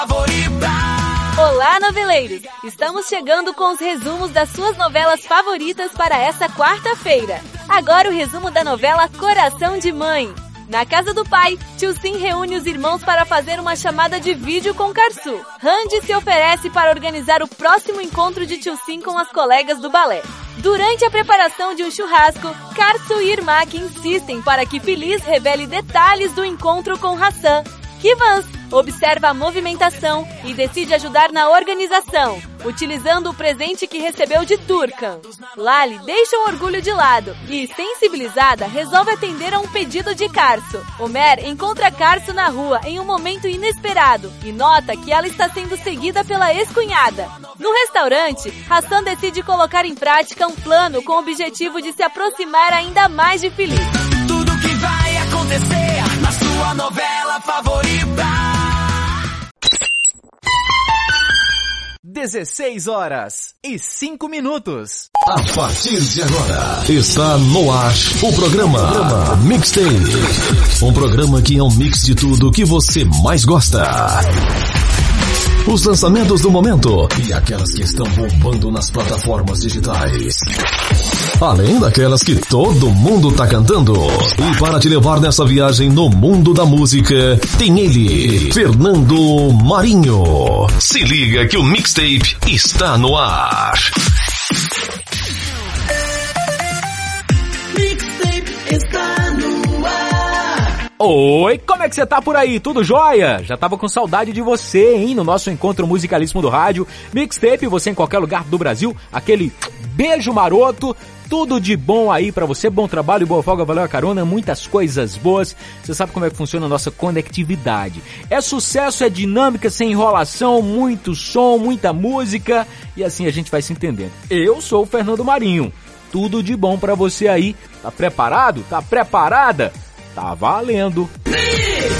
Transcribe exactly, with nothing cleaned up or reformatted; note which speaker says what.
Speaker 1: Olá, noveleiros! Estamos chegando com os resumos das suas novelas favoritas para essa quarta-feira. Agora o resumo da novela Coração de Mãe. Na casa do pai, Tio Sim reúne os irmãos para fazer uma chamada de vídeo com Karsu. Randy se oferece para organizar o próximo encontro de Tio Sim com as colegas do balé. Durante a preparação de um churrasco, Karsu e Irmak insistem para que Feliz revele detalhes do encontro com Hassan. Kivans observa a movimentação e decide ajudar na organização, utilizando o presente que recebeu de Turkan. Lali deixa o orgulho de lado e, sensibilizada, resolve atender a um pedido de Karsu. Homer encontra Karsu na rua em um momento inesperado e nota que ela está sendo seguida pela ex-cunhada. No restaurante, Hassan decide colocar em prática um plano com o objetivo de se aproximar ainda mais de Feliz.
Speaker 2: Tudo que vai acontecer na sua novela favorita.
Speaker 3: dezesseis horas e cinco minutos.
Speaker 4: A partir de agora, está no ar o programa, programa Mixtape. Um programa que é um mix de tudo que você mais gosta. Os lançamentos do momento e aquelas que estão bombando nas plataformas digitais. Além daquelas que todo mundo tá cantando. E para te levar nessa viagem no mundo da música, tem ele, Fernando Marinho. Se liga que o Mixtape está no ar.
Speaker 2: Mixtape está no ar.
Speaker 3: Oi, como é que você tá por aí? Tudo jóia? Já tava com saudade de você, hein? No nosso encontro musicalíssimo do rádio. Mixtape, você em qualquer lugar do Brasil. Aquele beijo maroto. Tudo de bom aí pra você, bom trabalho, boa folga, valeu a carona, muitas coisas boas. Você sabe como é que funciona a nossa conectividade. É sucesso, é dinâmica, sem enrolação, muito som, muita música e assim a gente vai se entendendo. Eu sou o Fernando Marinho, tudo de bom pra você aí. Tá preparado? Tá preparada? Tá valendo!